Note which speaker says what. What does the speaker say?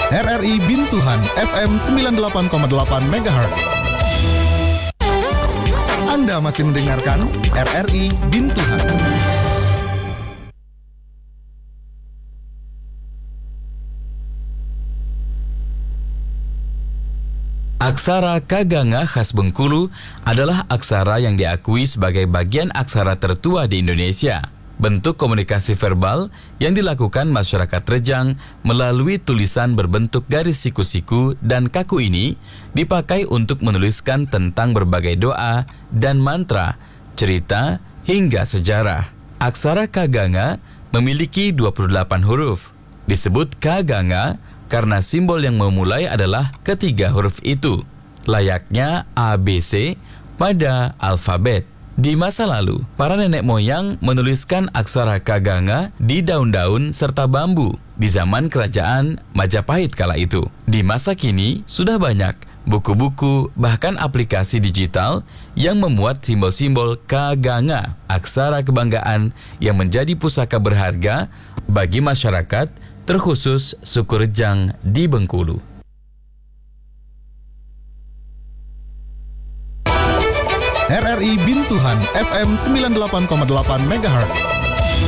Speaker 1: RRI Bintuhan FM 98,8 MHz. Anda masih mendengarkan RRI Bintuhan.
Speaker 2: Aksara Kaganga khas Bengkulu adalah aksara yang diakui sebagai bagian aksara tertua di Indonesia. Bentuk komunikasi verbal yang dilakukan masyarakat Rejang melalui tulisan berbentuk garis siku-siku dan kaku ini dipakai untuk menuliskan tentang berbagai doa dan mantra, cerita, hingga sejarah. Aksara Kaganga memiliki 28 huruf. Disebut Kaganga karena simbol yang memulai adalah ketiga huruf itu, layaknya ABC pada alfabet. Di masa lalu, para nenek moyang menuliskan aksara Kaganga di daun-daun serta bambu di zaman kerajaan Majapahit kala itu. Di masa kini, sudah banyak buku-buku, bahkan aplikasi digital yang memuat simbol-simbol Kaganga, aksara kebanggaan yang menjadi pusaka berharga bagi masyarakat, terkhusus suku Rejang di Bengkulu.
Speaker 1: RRI Bintuhan FM 98,8 MHz.